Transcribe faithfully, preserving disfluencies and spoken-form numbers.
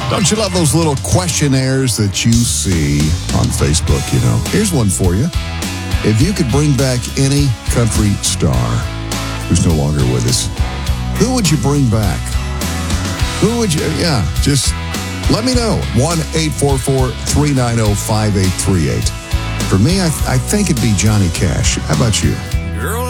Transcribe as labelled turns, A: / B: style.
A: Don't you love those little questionnaires that you see on Facebook, you know? Here's one for you. If you could bring back any country star who's no longer with us, who would you bring back? Who would you, yeah, just let me know. one eight four four, three nine zero, five eight three eight. For me, I, I think it'd be Johnny Cash. How about you?